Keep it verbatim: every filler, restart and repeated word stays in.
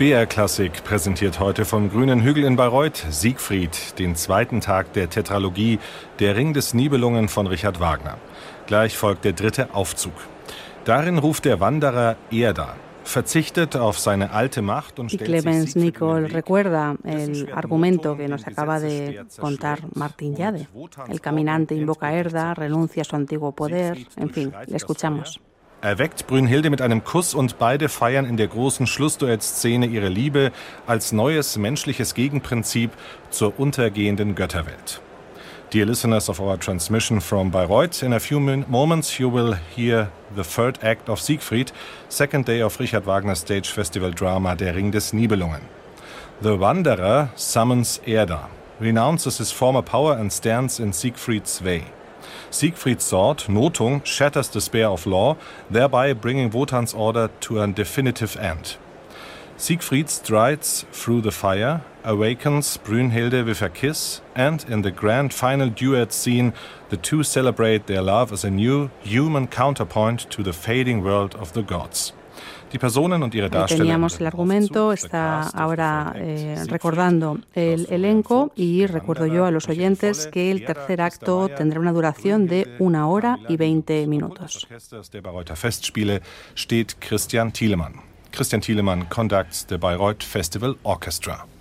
B R-Klassik präsentiert heute vom Grünen Hügel in Bayreuth Siegfried, den zweiten Tag der Tetralogie Der Ring des Nibelungen von Richard Wagner. Gleich folgt der dritte Aufzug. Darin ruft der Wanderer Erda, verzichtet auf seine alte Macht und stellt sich Clemens Nicol recuerda el argumento que nos acaba de contar Martín Llade. El caminante invoca a Erda, renuncia a su antiguo poder, en fin, le escuchamos. Er weckt Brünnhilde mit einem Kuss und beide feiern in der großen Schlussduettszene ihre Liebe als neues menschliches Gegenprinzip zur untergehenden Götterwelt. Dear listeners of our transmission from Bayreuth, in a few moments you will hear the third act of Siegfried, second day of Richard Wagner Stage Festival drama Der Ring des Nibelungen. The Wanderer summons Erda, renounces his former power and stands in Siegfried's way. Siegfried's sword, Nothung, shatters the spear of law, thereby bringing Wotan's order to a definitive end. Siegfried strides through the fire, awakens Brünnhilde with a kiss, and in the grand final duet scene, the two celebrate their love as a new human counterpoint to the fading world of the gods. Die Personen und ihre Darsteller. Teníamos el argumento, está ahora eh, recordando el elenco y recuerdo yo a los oyentes que el tercer acto tendrá una duración de una hora y veinte minutos. Der Bayreuther Festspiele steht Christian Thielemann. Christian Thielemann conducts the Bayreuth Festival Orchestra.